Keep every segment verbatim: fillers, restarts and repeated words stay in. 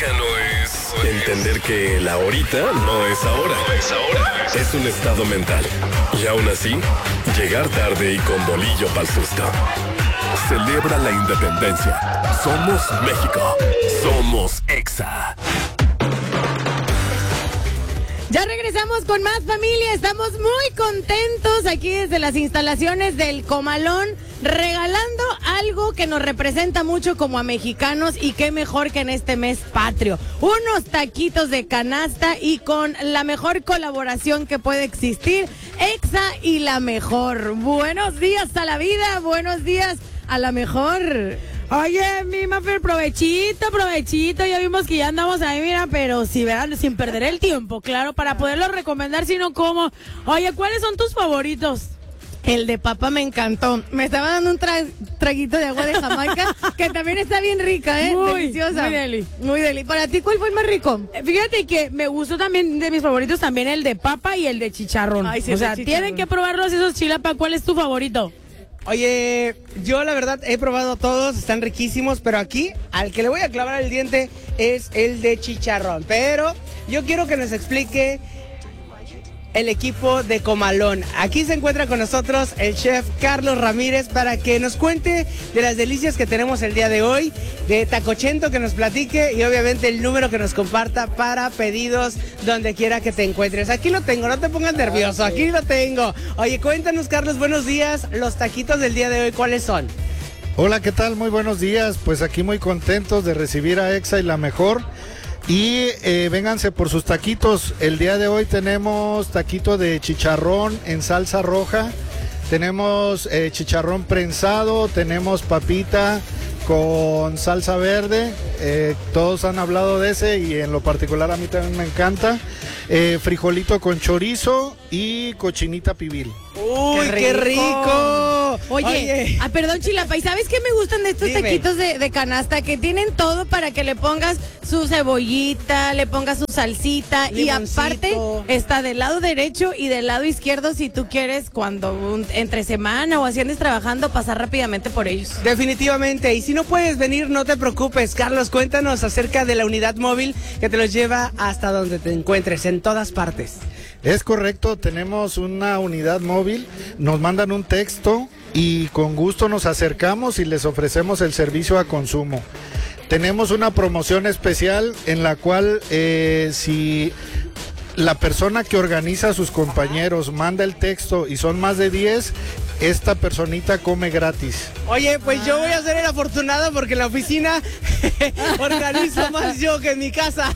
mexicano es entender que la ahorita no es ahora. No es ahora. Es un estado mental. Y aún así, llegar tarde y con bolillo pa'l susto. Celebra la independencia. Somos México. Somos Exa. Ya regresamos con más, familia. Estamos muy contentos aquí desde las instalaciones del Comalón, regalando algo que nos representa mucho como a mexicanos, y qué mejor que en este mes patrio. Unos taquitos de canasta, y con la mejor colaboración que puede existir, Exa y La Mejor. Buenos días a la vida, buenos días a La Mejor. Oye, mi Mafer, provechito, provechito, ya vimos que ya andamos ahí, mira, pero si verán, sin perder el tiempo, claro, para poderlo recomendar, sino cómo. Oye, ¿cuáles son tus favoritos? El de papa me encantó. Me estaba dando un tra traguito de agua de Jamaica, que también está bien rica, ¿eh? Muy, deliciosa. muy deli. Muy deli. ¿Para ti cuál fue el más rico? Fíjate que me gustó también, de mis favoritos, también el de papa y el de chicharrón. Ay, sí, o sea, chicharrón. Tienen que probarlos esos, Chilapa. ¿Cuál es tu favorito? Oye, yo la verdad he probado todos, están riquísimos, pero aquí al que le voy a clavar el diente es el de chicharrón. Pero yo quiero que nos explique el equipo de Comalón. Aquí se encuentra con nosotros el chef Carlos Ramírez para que nos cuente de las delicias que tenemos el día de hoy, de Tacochento, que nos platique, y obviamente el número que nos comparta para pedidos donde quiera que te encuentres. Aquí lo tengo, no te pongas nervioso, aquí lo tengo. Oye, cuéntanos, Carlos, buenos días. Los taquitos del día de hoy, ¿cuáles son? Hola, ¿qué tal? Muy buenos días. Pues aquí muy contentos de recibir a Exa y La Mejor. Y eh, vénganse por sus taquitos. El día de hoy tenemos taquito de chicharrón en salsa roja, tenemos eh, chicharrón prensado, tenemos papita con salsa verde, eh, todos han hablado de ese y en lo particular a mí también me encanta, eh, frijolito con chorizo y cochinita pibil. ¡Uy, qué rico! Qué rico. Oye, Oye. Ah, perdón, Chilapa, ¿y sabes qué me gustan de estos Dime. taquitos de, de canasta? Que tienen todo para que le pongas su cebollita, le pongas su salsita, Limoncito. Y aparte está del lado derecho y del lado izquierdo si tú quieres, cuando un, entre semana o así andes trabajando, pasar rápidamente por ellos. Definitivamente, y si no puedes venir, no te preocupes. Carlos, cuéntanos acerca de la unidad móvil que te los lleva hasta donde te encuentres, en todas partes. Es correcto, tenemos una unidad móvil, nos mandan un texto y con gusto nos acercamos y les ofrecemos el servicio a consumo. Tenemos una promoción especial en la cual eh, si la persona que organiza a sus compañeros manda el texto y son más de diez, esta personita come gratis. Oye, pues yo voy a ser el afortunado porque en la oficina organizo más yo que en mi casa.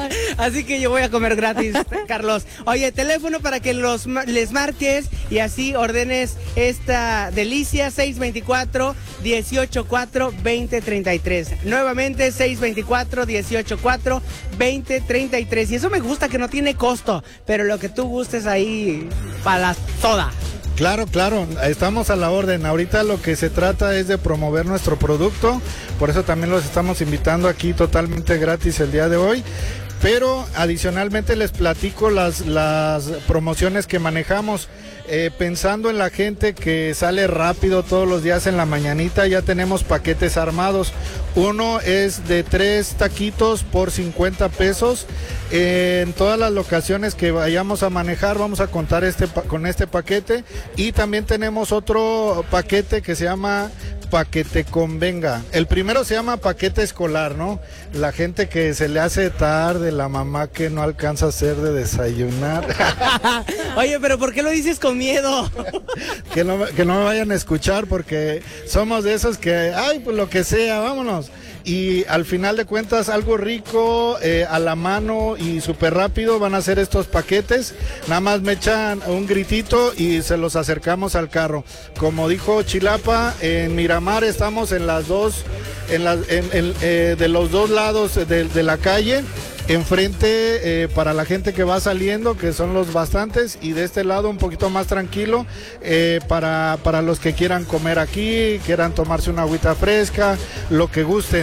Así que yo voy a comer gratis, Carlos. Oye, teléfono para que los les marques y así ordenes esta delicia: seis dos cuatro, uno ocho cuatro, dos cero tres tres. Nuevamente seis dos cuatro, uno ocho cuatro, dos cero tres tres. Y eso me gusta, que no tiene costo, pero lo que tú gustes ahí para la soda. Claro, claro, estamos a la orden. Ahorita lo que se trata es de promover nuestro producto, por eso también los estamos invitando aquí totalmente gratis el día de hoy. Pero adicionalmente les platico las, las promociones que manejamos. Eh, pensando en la gente que sale rápido todos los días en la mañanita, ya tenemos paquetes armados. Uno es de tres taquitos por cincuenta pesos. Eh, en todas las locaciones que vayamos a manejar vamos a contar este, con este paquete. Y también tenemos otro paquete que se llama paquete convenga. El primero se llama paquete escolar, ¿no? La gente que se le hace tarde, la mamá que no alcanza a hacer de desayunar. Oye, pero ¿por qué lo dices con miedo? que, no, que no me vayan a escuchar, porque somos de esos que, ay, pues lo que sea, vámonos. Y al final de cuentas, algo rico, eh, a la mano y súper rápido van a ser estos paquetes. Nada más me echan un gritito y se los acercamos al carro. Como dijo Chilapa, en Miramar estamos en las dos, en las, en, en, eh, de los dos lados de, de la calle. Enfrente eh, para la gente que va saliendo, que son los bastantes, y de este lado un poquito más tranquilo eh, para, para los que quieran comer aquí, quieran tomarse una agüita fresca, lo que gusten.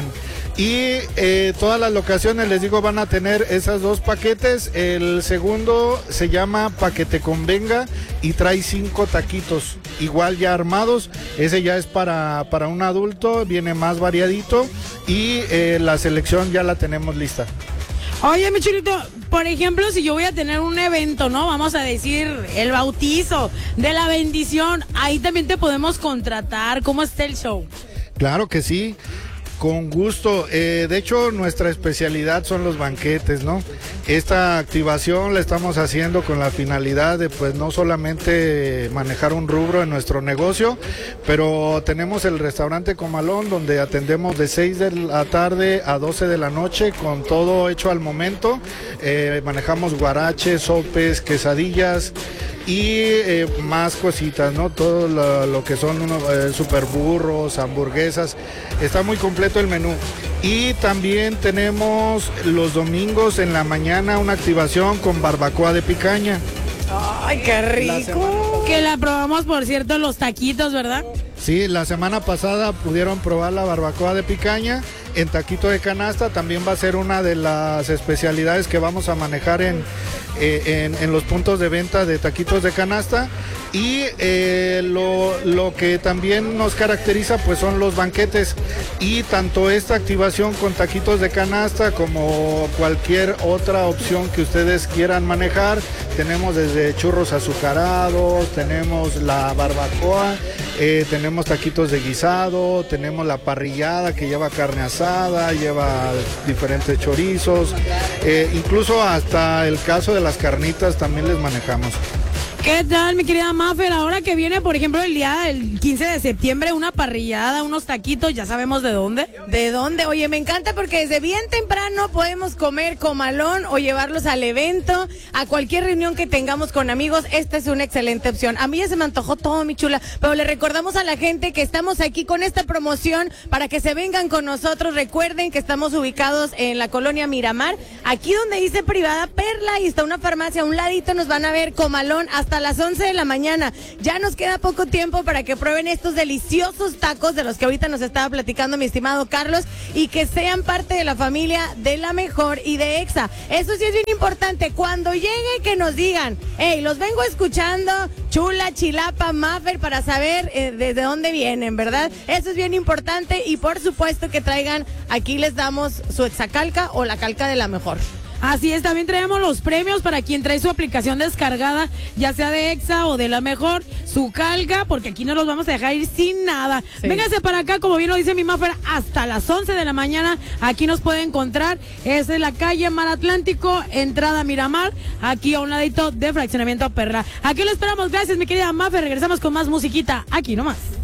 Y eh, todas las locaciones, les digo, van a tener esos dos paquetes. El segundo se llama Paquete Convenga y trae cinco taquitos, igual ya armados. Ese ya es para, para un adulto, viene más variadito y eh, la selección ya la tenemos lista. Oye, mi chulito, por ejemplo, si yo voy a tener un evento, ¿no? Vamos a decir el bautizo de la bendición, ahí también te podemos contratar. ¿Cómo está el show? Claro que sí. Con gusto. Eh, de hecho, nuestra especialidad son los banquetes, ¿no? Esta activación la estamos haciendo con la finalidad de, pues, no solamente manejar un rubro en nuestro negocio, pero tenemos el restaurante Comalón, donde atendemos de seis de la tarde a doce de la noche, con todo hecho al momento. Eh, manejamos guaraches, sopes, quesadillas y eh, más cositas, ¿no? Todo lo, lo que son unos eh, super burros, hamburguesas. Está muy completo el menú. Y también tenemos los domingos en la mañana una activación con barbacoa de picaña. ¡Ay, qué rico! Que la probamos, por cierto, los taquitos, ¿verdad? Sí, la semana pasada pudieron probar la barbacoa de picaña en taquito de canasta. También va a ser una de las especialidades que vamos a manejar en, eh, en, en los puntos de venta de taquitos de canasta. Y eh, lo, lo que también nos caracteriza, pues, son los banquetes. Y tanto esta activación con taquitos de canasta como cualquier otra opción que ustedes quieran manejar. Tenemos desde churros azucarados, tenemos la barbacoa, eh, tenemos taquitos de guisado, tenemos la parrillada que lleva carne asada, lleva diferentes chorizos, eh, incluso hasta el caso de las carnitas también les manejamos. ¿Qué tal, mi querida Mafer? Ahora que viene, por ejemplo, el día del quince de septiembre, una parrillada, unos taquitos, ya sabemos de dónde. ¿De dónde? Oye, me encanta porque desde bien temprano podemos comer comalón o llevarlos al evento, a cualquier reunión que tengamos con amigos. Esta es una excelente opción. A mí ya se me antojó todo, mi chula, pero le recordamos a la gente que estamos aquí con esta promoción para que se vengan con nosotros. Recuerden que estamos ubicados en la colonia Miramar, aquí donde dice Privada Perla, y está una farmacia a un ladito. Nos van a ver comalón hasta hasta las once de la mañana. Ya nos queda poco tiempo para que prueben estos deliciosos tacos de los que ahorita nos estaba platicando mi estimado Carlos, y que sean parte de la familia de La Mejor y de Exa. Eso sí es bien importante. Cuando llegue, que nos digan, hey, los vengo escuchando, Chula, Chilapa, Mafer, para saber eh, desde dónde vienen, ¿verdad? Eso es bien importante, y por supuesto que traigan, aquí les damos su Exacalca o la calca de La Mejor. Así es, también traemos los premios para quien trae su aplicación descargada, ya sea de Exa o de La Mejor, su calca, porque aquí no los vamos a dejar ir sin nada. Sí. Véngase para acá, como bien lo dice mi Mafer, hasta las once de la mañana, aquí nos puede encontrar. Es en la calle Mar Atlántico, entrada Miramar, aquí a un ladito de Fraccionamiento Perla. Aquí lo esperamos, gracias mi querida Mafer, regresamos con más musiquita, aquí nomás.